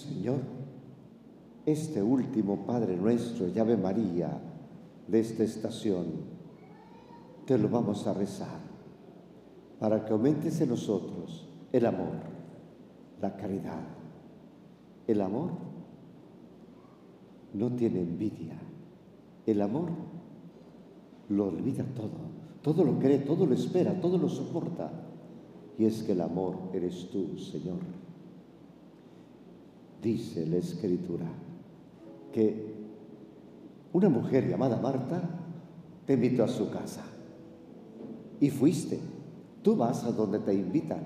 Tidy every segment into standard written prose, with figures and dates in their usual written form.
Señor, este último Padre Nuestro y Ave María de esta estación, te lo vamos a rezar para que aumentes en nosotros el amor, la caridad. El amor no tiene envidia. El amor lo olvida todo lo cree, todo lo espera, todo lo soporta. Y es que el amor eres tú, Señor. Dice la Escritura que una mujer llamada Marta te invitó a su casa y fuiste. Tú vas a donde te invitan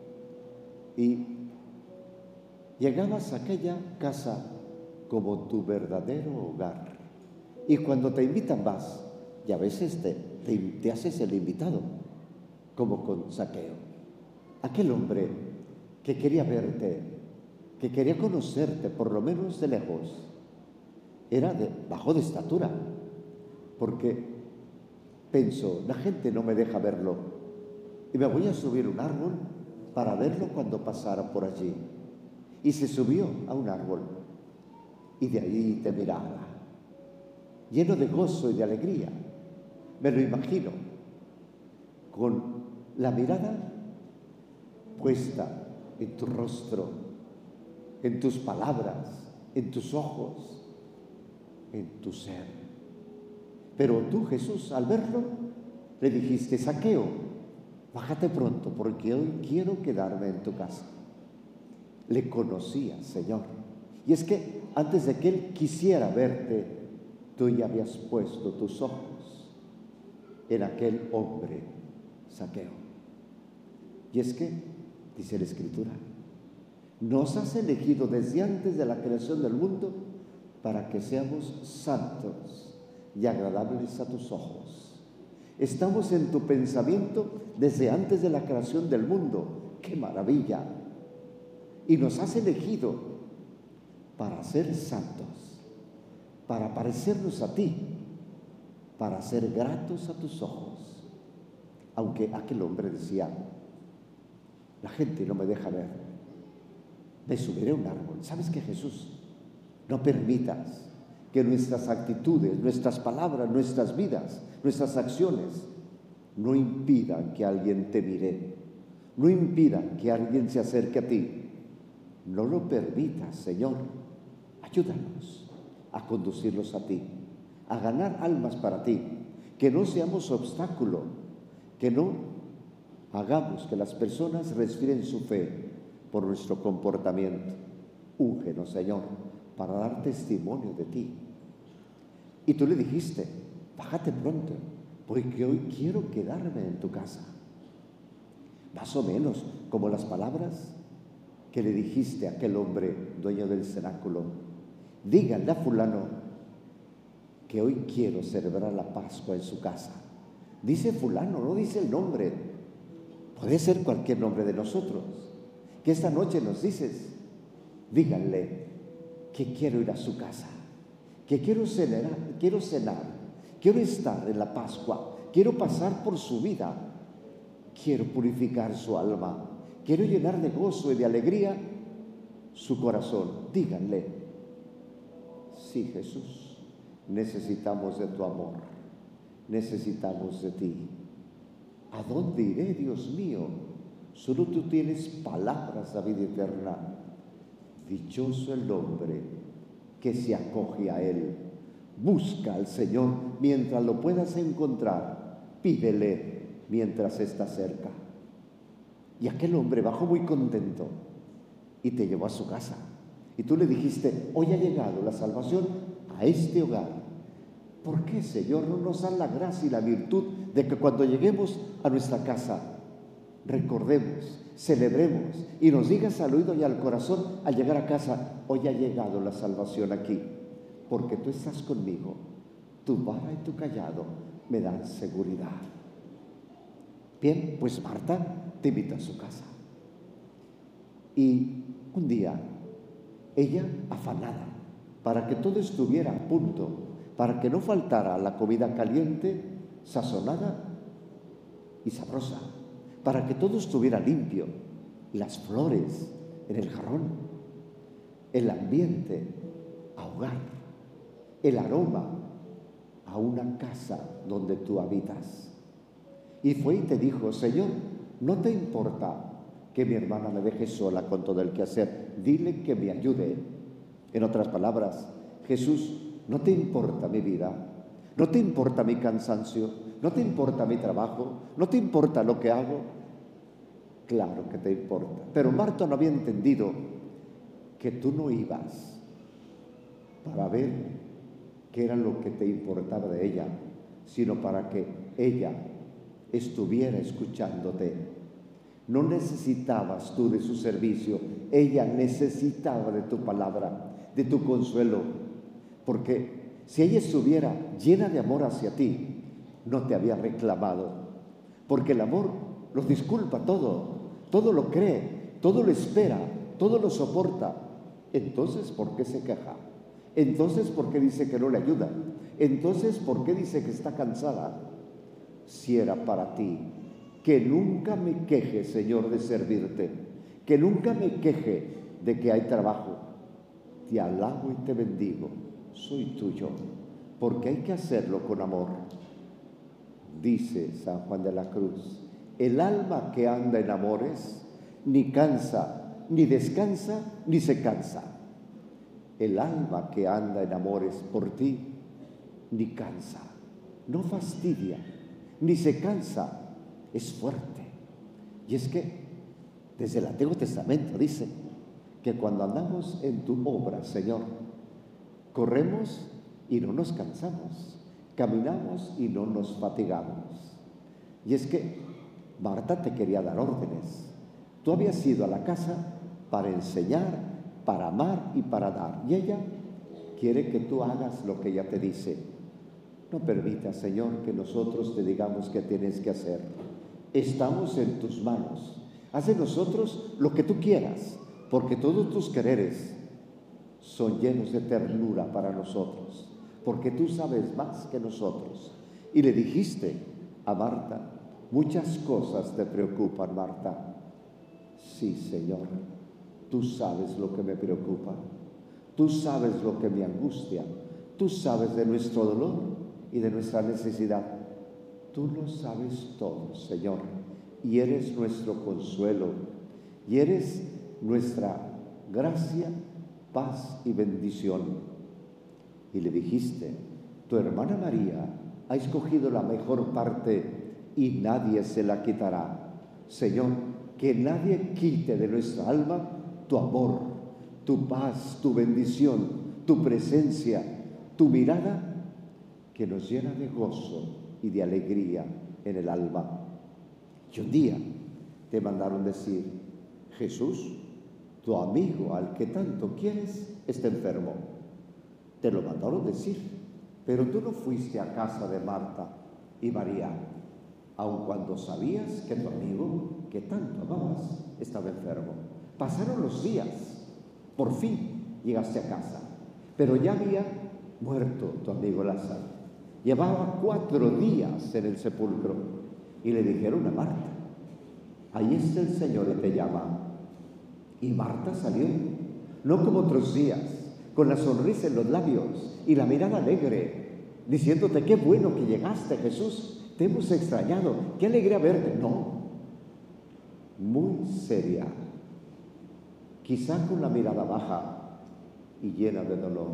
y llegabas a aquella casa como tu verdadero hogar. Y cuando te invitan vas y a veces te haces el invitado, como con Zaqueo. Aquel hombre que quería verte, que quería conocerte por lo menos de lejos, era bajo de estatura, porque pensó, la gente no me deja verlo y me voy a subir a un árbol para verlo cuando pasara por allí. Y se subió a un árbol y de ahí te miraba, lleno de gozo y de alegría. Me lo imagino, con la mirada puesta en tu rostro, en tus palabras, en tus ojos, en tu ser. Pero tú, Jesús, al verlo, le dijiste, Zaqueo, bájate pronto porque hoy quiero quedarme en tu casa. Le conocías, Señor. Y es que antes de que Él quisiera verte, tú ya habías puesto tus ojos en aquel hombre, Zaqueo. Y es que, dice la Escritura, nos has elegido desde antes de la creación del mundo para que seamos santos y agradables a tus ojos. Estamos en tu pensamiento desde antes de la creación del mundo. ¡Qué maravilla! Y nos has elegido para ser santos, para parecernos a ti, para ser gratos a tus ojos. Aunque aquel hombre decía, la gente no me deja ver, me subiré a un árbol. ¿Sabes qué, Jesús? No permitas que nuestras actitudes, nuestras palabras, nuestras vidas, nuestras acciones no impidan que alguien te mire, no impidan que alguien se acerque a ti. No lo permitas, Señor. Ayúdanos a conducirlos a ti, a ganar almas para ti, que no seamos obstáculo, que no hagamos que las personas respiren su fe por nuestro comportamiento. Úngenos, Señor, para dar testimonio de ti. Y tú le dijiste, bájate pronto, porque hoy quiero quedarme en tu casa. Más o menos como las palabras que le dijiste a aquel hombre dueño del cenáculo. Díganle a fulano que hoy quiero celebrar la Pascua en su casa. Dice fulano, no dice el nombre. Puede ser cualquier nombre de nosotros. Que esta noche nos dices, díganle que quiero ir a su casa, que quiero cenar, quiero estar en la Pascua, quiero pasar por su vida, quiero purificar su alma, quiero llenar de gozo y de alegría su corazón. Díganle, sí, Jesús, necesitamos de tu amor, necesitamos de ti. ¿A dónde iré, Dios mío? Solo tú tienes palabras de vida eterna. Dichoso el hombre que se acoge a Él. Busca al Señor mientras lo puedas encontrar. Pídele mientras está cerca. Y aquel hombre bajó muy contento y te llevó a su casa. Y tú le dijiste, hoy ha llegado la salvación a este hogar. ¿Por qué, Señor, no nos da la gracia y la virtud de que cuando lleguemos a nuestra casa recordemos, celebremos y nos digas al oído y al corazón al llegar a casa, hoy ha llegado la salvación aquí, porque tú estás conmigo, tu vara y tu cayado me dan seguridad? Bien, pues Marta te invita a su casa. Y un día, ella afanada, para que todo estuviera a punto, para que no faltara la comida caliente, sazonada y sabrosa, para que todo estuviera limpio, las flores en el jarrón. el ambiente a hogar, el aroma a una casa donde tú habitas. Y fue y te dijo: Señor, ¿no te importa que mi hermana me deje sola con todo el quehacer? Dile que me ayude. En otras palabras, Jesús, ¿no te importa mi vida? ¿No te importa mi cansancio? ¿No te importa mi trabajo? ¿No te importa lo que hago? Claro que te importa. Pero Marta no había entendido que tú no ibas para ver qué era lo que te importaba de ella, sino para que ella estuviera escuchándote. No necesitabas tú de su servicio, ella necesitaba de tu palabra, de tu consuelo, porque si ella estuviera llena de amor hacia ti, no te había reclamado, porque el amor lo disculpa todo, todo lo cree, todo lo espera, todo lo soporta. Entonces, ¿por qué se queja? Entonces, ¿por qué dice que no le ayuda? Entonces, ¿por qué dice que está cansada? Si era para ti, que nunca me queje, Señor, de servirte, que nunca me queje de que hay trabajo. Te alabo y te bendigo, soy tuyo, porque hay que hacerlo con amor. Dice San Juan de la Cruz: el alma que anda en amores ni cansa, ni descansa, ni se cansa. El alma que anda en amores por ti ni cansa, no fastidia, ni se cansa, es fuerte. Y es que desde el Antiguo Testamento dice que cuando andamos en tu obra, Señor, corremos y no nos cansamos, caminamos y no nos fatigamos. Y es que Marta te quería dar órdenes. Tú habías ido a la casa para enseñar, para amar y para dar. Y ella quiere que tú hagas lo que ella te dice. No permitas, Señor, que nosotros te digamos qué tienes que hacer. Estamos en tus manos. Haz de nosotros lo que tú quieras, porque todos tus quereres son llenos de ternura para nosotros, porque tú sabes más que nosotros. Y le dijiste a Marta: muchas cosas te preocupan, Marta. Sí, Señor, tú sabes lo que me preocupa, tú sabes lo que me angustia, tú sabes de nuestro dolor y de nuestra necesidad. Tú lo sabes todo, Señor, y eres nuestro consuelo, y eres nuestra gracia, paz y bendición. Y le dijiste: tu hermana María ha escogido la mejor parte y nadie se la quitará. Señor, que nadie quite de nuestra alma tu amor, tu paz, tu bendición, tu presencia, tu mirada, que nos llena de gozo y de alegría en el alma. Y un día te mandaron decir: Jesús, tu amigo al que tanto quieres, está enfermo. Te lo mandaron decir, pero tú no fuiste a casa de Marta y María, aun cuando sabías que tu amigo, que tanto amabas, estaba enfermo. Pasaron los días, por fin llegaste a casa, pero ya había muerto tu amigo Lázaro. Llevaba 4 días en el sepulcro y le dijeron a Marta: ahí está el Señor y te llama. Y Marta salió, no como otros días, con la sonrisa en los labios y la mirada alegre, diciéndote: qué bueno que llegaste, Jesús, te hemos extrañado, qué alegría verte. No, muy seria, quizá con la mirada baja y llena de dolor.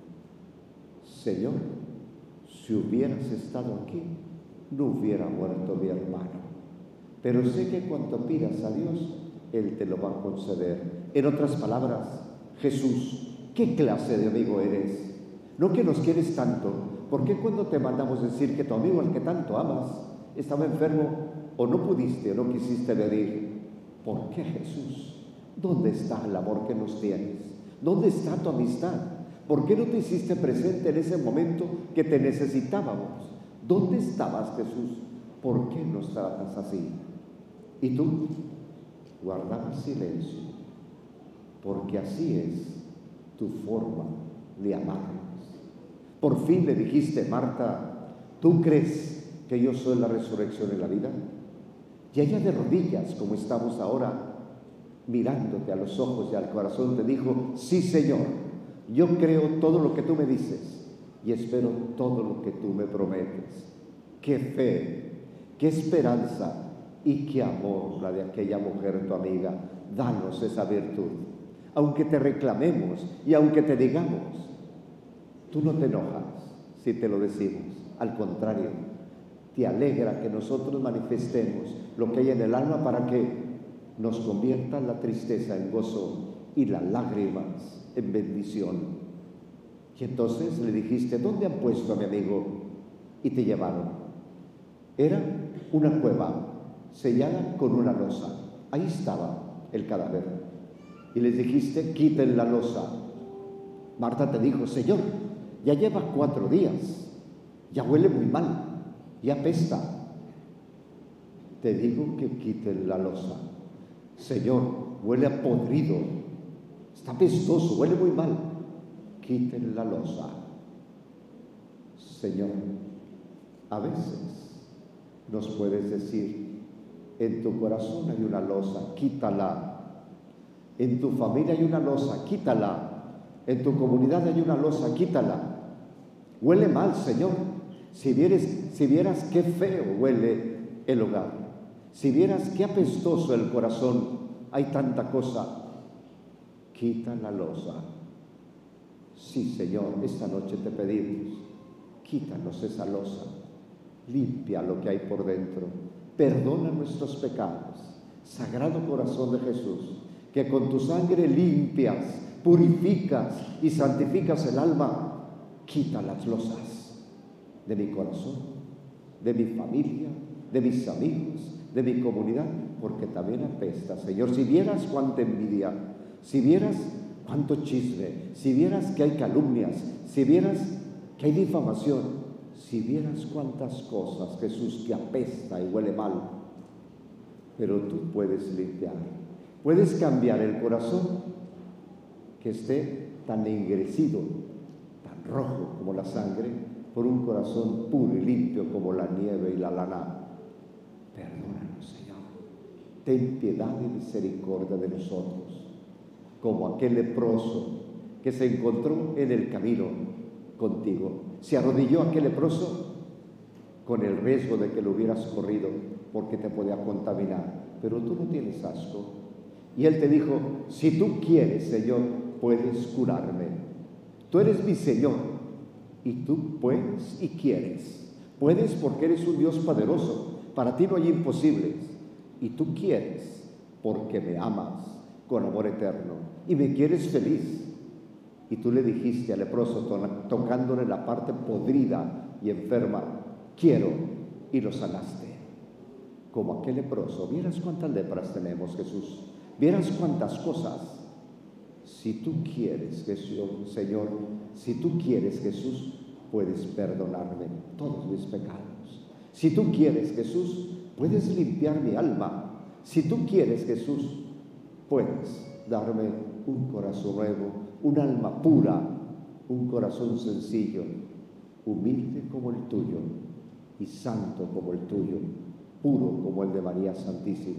Señor, si hubieras estado aquí, no hubiera muerto mi hermano. Pero sé que cuanto pidas a Dios, Él te lo va a conceder. En otras palabras, Jesús, ¿qué clase de amigo eres? No que nos quieres tanto. ¿Por qué cuando te mandamos decir que tu amigo al que tanto amas estaba enfermo, o no pudiste o no quisiste venir? ¿Por qué, Jesús? ¿Dónde está el amor que nos tienes? ¿Dónde está tu amistad? ¿Por qué no te hiciste presente en ese momento que te necesitábamos? ¿Dónde estabas, Jesús? ¿Por qué nos tratas así? Y tú guardabas silencio, porque así es tu forma de amarnos. Por fin le dijiste: Marta, ¿tú crees que yo soy la resurrección y la vida? Y ella, de rodillas, como estamos ahora, mirándote a los ojos y al corazón, te dijo: sí, Señor, yo creo todo lo que tú me dices y espero todo lo que tú me prometes. Qué fe, qué esperanza y qué amor la de aquella mujer, tu amiga. Danos esa virtud. Aunque te reclamemos y aunque te digamos, tú no te enojas si te lo decimos. Al contrario, te alegra que nosotros manifestemos lo que hay en el alma para que nos convierta la tristeza en gozo y las lágrimas en bendición. Y entonces le dijiste: ¿dónde han puesto a mi amigo? Y te llevaron. Era una cueva sellada con una losa. Ahí estaba el cadáver. Y les dijiste: quiten la losa. Marta te dijo: Señor, ya lleva 4 días, ya huele muy mal, ya apesta. Te digo que quiten la losa. Señor, huele a podrido, está apestoso, huele muy mal. Quiten la losa. Señor, a veces nos puedes decir: en tu corazón hay una losa, quítala. En tu familia hay una losa, quítala. En tu comunidad hay una losa, quítala. Huele mal, Señor. Si vieras qué feo huele el hogar, si vieras qué apestoso el corazón, hay tanta cosa, quita la losa. Sí, Señor, esta noche te pedimos: quítanos esa losa, limpia lo que hay por dentro, perdona nuestros pecados. Sagrado corazón de Jesús, que con tu sangre limpias, purificas y santificas el alma, quita las losas de mi corazón, de mi familia, de mis amigos, de mi comunidad, porque también apesta, Señor. Si vieras cuánta envidia, si vieras cuánto chisme, si vieras que hay calumnias, si vieras que hay difamación, si vieras cuántas cosas, Jesús, que apesta y huele mal, pero tú puedes limpiar, puedes cambiar el corazón que esté tan ennegrecido, tan rojo como la sangre, por un corazón puro y limpio como la nieve y la lana. Perdónanos, Señor. Ten piedad y misericordia de nosotros, como aquel leproso que se encontró en el camino contigo. Se arrodilló aquel leproso con el riesgo de que lo hubieras corrido porque te podía contaminar, pero tú no tienes asco. Y él te dijo: si tú quieres, Señor, puedes curarme. Tú eres mi Señor y tú puedes y quieres. Puedes porque eres un Dios poderoso. Para ti no hay imposibles. Y tú quieres porque me amas con amor eterno y me quieres feliz. Y tú le dijiste al leproso, tocándole la parte podrida y enferma: quiero, y lo sanaste. Como aquel leproso. Vieras cuántas lepras tenemos, Jesús. Vieras cuántas cosas. Si tú quieres, Jesús, Señor, si tú quieres, Jesús, puedes perdonarme todos mis pecados. Si tú quieres, Jesús, puedes limpiar mi alma. Si tú quieres, Jesús, puedes darme un corazón nuevo, un alma pura, un corazón sencillo, humilde como el tuyo y santo como el tuyo, puro como el de María Santísima.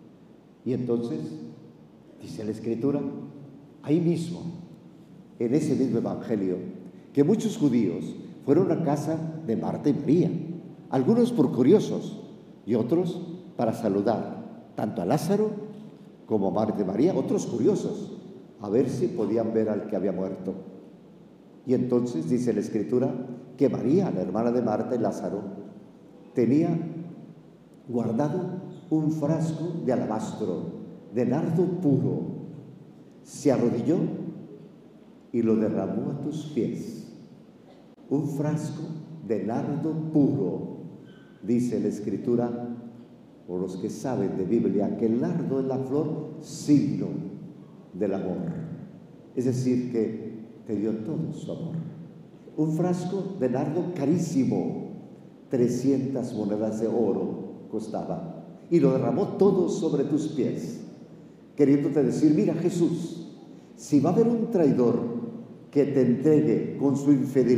Y entonces, dice la Escritura, ahí mismo, en ese mismo Evangelio, que muchos judíos fueron a casa de Marta y María, algunos por curiosos y otros para saludar tanto a Lázaro como a Marta y María, otros curiosos, a ver si podían ver al que había muerto. Y entonces dice la Escritura que María, la hermana de Marta y Lázaro, tenía guardado un frasco de alabastro, de nardo puro. Se arrodilló y lo derramó a tus pies. Un frasco de nardo puro. Dice la Escritura, por los que saben de Biblia, que el nardo es la flor signo del amor. Es decir, que te dio todo su amor. Un frasco de nardo carísimo, 300 monedas de oro costaba. Y lo derramó todo sobre tus pies, queriéndote decir: mira, Jesús, si va a haber un traidor que te entregue con su infidelidad,